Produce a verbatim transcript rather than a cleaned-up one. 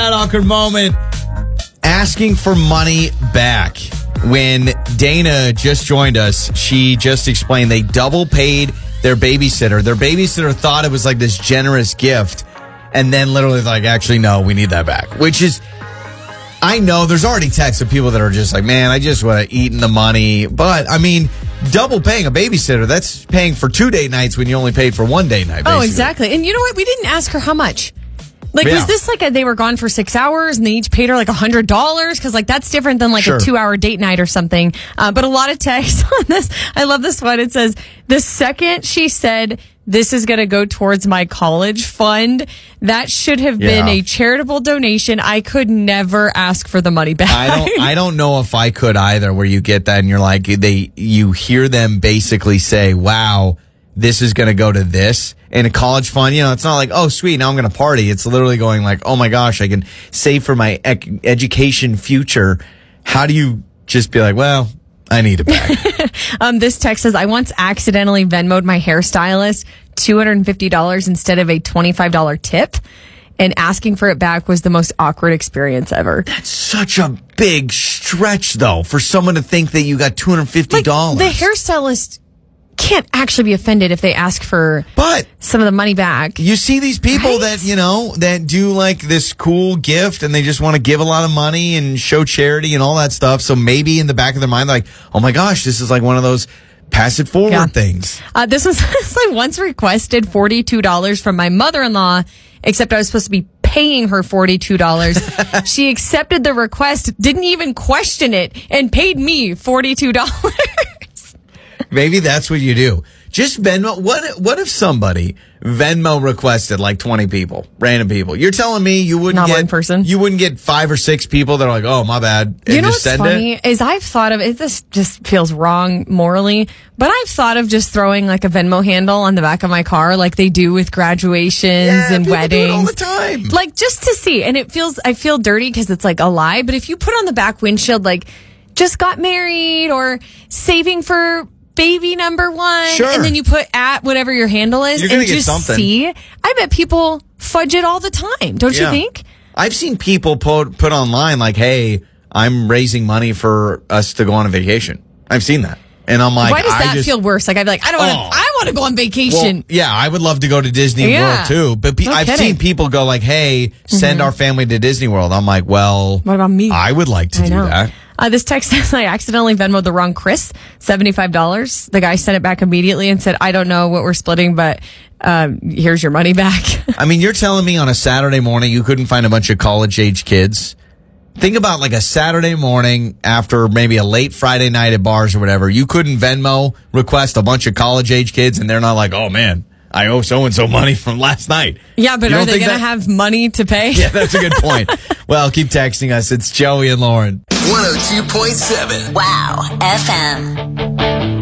that awkward moment. Asking for money back. When Dana just joined us, she just explained they double paid their babysitter. Their babysitter thought it was like this generous gift. And then literally like, actually, no, we need that back. Which is, I know there's already texts of people that are just like, man, I just want to eat in the money. But, I mean, double paying a babysitter, that's paying for two date nights when you only paid for one date night, basically. Oh, exactly. And you know what? We didn't ask her how much. Like, Yeah. was this like a, they were gone for six hours and they each paid her like one hundred dollars? Because, like, that's different than like Sure. a two-hour date night or something. Uh, but a lot of texts on this. I love this one. It says, the second she said, this is going to go towards my college fund, that should have been Yeah. a charitable donation. I could never ask for the money back. I don't I don't know if I could either, where you get that and you're like, they you hear them basically say, wow, this is going to go to this. In a college fund, you know, it's not like, oh, sweet, now I'm going to party. It's literally going like, oh my gosh, I can save for my ec- education future. How do you just be like, well, I need it back? Um, this text says, I once accidentally Venmoed my hairstylist two hundred fifty dollars instead of a twenty-five dollars tip, and asking for it back was the most awkward experience ever. That's such a big stretch, though, for someone to think that you got two hundred fifty dollars. Like, the hairstylist can't actually be offended if they ask for But some of the money back. you see these people Right? that, you know, that do like this cool gift and they just want to give a lot of money and show charity and all that stuff. So maybe in the back of their mind, like, oh my gosh, this is like one of those pass it forward Yeah. things. Uh, this was I once requested forty-two dollars from my mother-in-law, except I was supposed to be paying her forty-two dollars. She accepted the request, didn't even question it, and paid me forty-two dollars. Maybe that's what you do. Just Venmo. What What if somebody Venmo requested like twenty people, random people? You're telling me you wouldn't Not get one person? You wouldn't get five or six people that are like, oh, my bad, and You know just what's send funny it. is I've thought of it. This just feels wrong morally, but I've thought of just throwing like a Venmo handle on the back of my car, like they do with graduations Yeah, and people do it weddings, all the time. like just to see. And it feels I feel dirty because it's like a lie. But if you put on the back windshield, like just got married or saving for baby number one, Sure. and then you put at whatever your handle is, You're gonna and get just something. see. I bet people fudge it all the time. Don't Yeah. you think? I've seen people put put online like, hey, I'm raising money for us to go on a vacation. I've seen that. And I'm like, Why does I that just, feel worse? Like I'd be like, I don't want to. Oh. I want to go on vacation. Well, yeah, I would love to go to Disney Yeah. World too. But pe- No I've kidding. seen people go like, hey, send our family to Disney World. I'm like, well, What about me? I would like to I do know. that. Uh, this text says I accidentally Venmoed the wrong Chris seventy-five dollars. The guy sent it back immediately and said, I don't know what we're splitting, but um, here's your money back. I mean, you're telling me on a Saturday morning you couldn't find a bunch of college age kids? Think about like a Saturday morning after maybe a late Friday night at bars or whatever. You couldn't Venmo request a bunch of college age kids and they're not like, oh man, I owe so and so money from last night. Yeah, but You are don't they think going to that- have money to pay? Yeah, that's a good point. Well, keep texting us. It's Joey and Lauren. one oh two point seven Wow F M.